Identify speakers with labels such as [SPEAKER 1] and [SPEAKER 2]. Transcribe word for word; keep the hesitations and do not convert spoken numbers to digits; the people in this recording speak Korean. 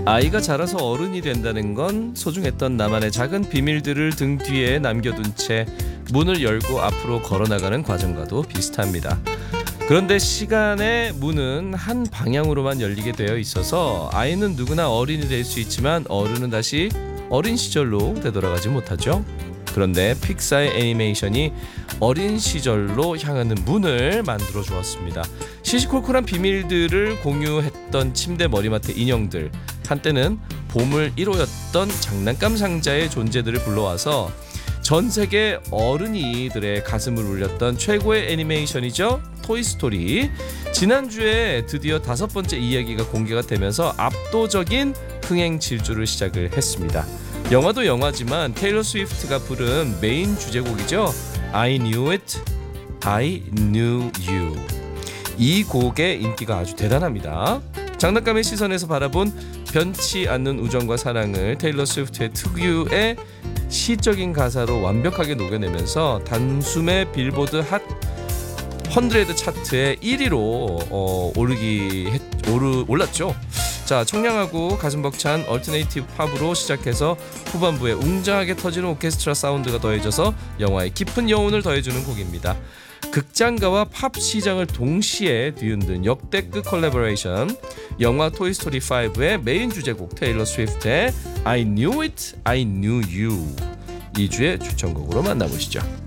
[SPEAKER 1] 아이가 자라서 어른이 된다는 건 소중했던 나만의 작은 비밀들을 등 뒤에 남겨둔 채 문을 열고 앞으로 걸어나가는 과정과도 비슷합니다. 그런데 시간의 문은 한 방향으로만 열리게 되어 있어서 아이는 누구나 어린이 될 수 있지만 어른은 다시 어린 시절로 되돌아가지 못하죠. 그런데 픽사의 애니메이션이 어린 시절로 향하는 문을 만들어 주었습니다. 시시콜콜한 비밀들을 공유했던 침대 머리맡의 인형들, 한때는 보물 일 호였던 장난감 상자의 존재들을 불러와서 전 세계 어른이들의 가슴을 울렸던 최고의 애니메이션이죠. 토이스토리. 지난주에 드디어 다섯 번째 이야기가 공개가 되면서 압도적인 흥행 질주를 시작을 했습니다. 영화도 영화지만 테일러 스위프트가 부른 메인 주제곡이죠. I knew it, I knew you. 이 곡의 인기가 아주 대단합니다. 장난감의 시선에서 바라본 변치 않는 우정과 사랑을 테일러 스위프트의 특유의 시적인 가사로 완벽하게 녹여내면서 단숨에 빌보드 핫 백 차트에 일 위로 어, 오르기 했, 오르, 올랐죠. 자, 청량하고 가슴 벅찬 얼터네이티브 팝으로 시작해서 후반부에 웅장하게 터지는 오케스트라 사운드가 더해져서 영화의 깊은 여운을 더해주는 곡입니다. 극장가와 팝 시장을 동시에 뒤흔든 역대급 콜라보레이션, 영화 토이스토리 파이브의 메인 주제곡 테일러 스위프트의 I knew it, I knew you. 이 주의 추천곡으로 만나보시죠.